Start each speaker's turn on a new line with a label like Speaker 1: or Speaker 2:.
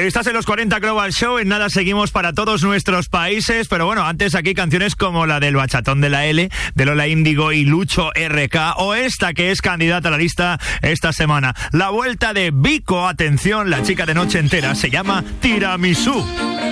Speaker 1: Estás en los 40 Global Show, en nada seguimos para todos nuestros países, pero bueno, antes aquí canciones como la del Bachatón de la L, de Lola Índigo y Lucho RK, o esta que es candidata a la lista esta semana, la vuelta de Vico, atención, la chica de Noche Entera, se llama Tiramisú.